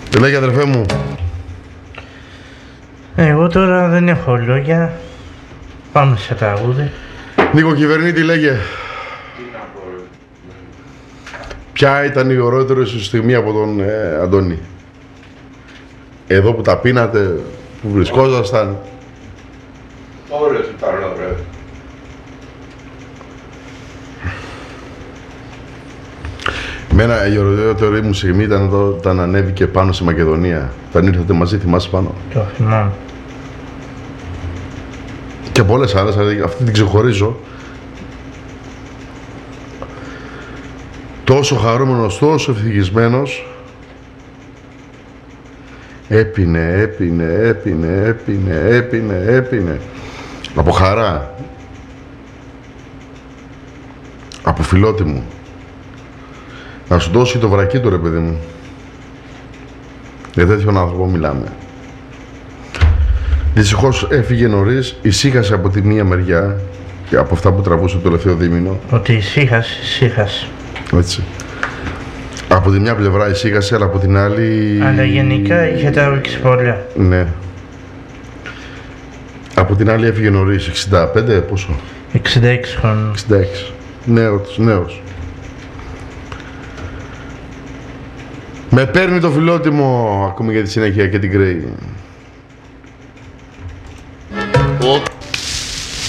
Λέγε αδερφέ μου. Εγώ τώρα δεν έχω λόγια. Πάμε σε τραγούδι. Νίκο κυβερνήτη, λέγε. Ποια ήταν η ωραιότερη σου στιγμή από τον Αντώνη? Εδώ που τα πίνατε, που βρισκόσασταν. Ωραίες ήταν, ρε. Εμένα η ωραιότερη μου στιγμή ήταν όταν ανέβηκε πάνω στη Μακεδονία. Όταν ήρθατε μαζί, θυμάσαι πάνω. Το θυμάμαι. Και πολλές άλλες, δηλαδή αυτή την ξεχωρίζω. Τόσο χαρούμενος, τόσο ευτυχισμένος. Έπινε. Από χαρά. Από φιλότιμο. Να σου δώσει το βρακί του, ρε παιδί μου. Για τέτοιον άνθρωπο μιλάμε. Δυστυχώς έφυγε νωρίς, ησύχασε από τη μία μεριά και από αυτά που τραβούσε το τελευταίο δίμηνο. Ότι ησύχασε. Έτσι. Από τη μια πλευρά ησύχασε, αλλά από την άλλη... Αλλά γενικά είχε τραβήξει πολλά. Ναι. Από την άλλη έφυγε νωρίς, 65, πόσο? 66 χρόνων. 66. Νέος. Με παίρνει το φιλότιμο ακόμη για τη συνέχεια και την Κρέη.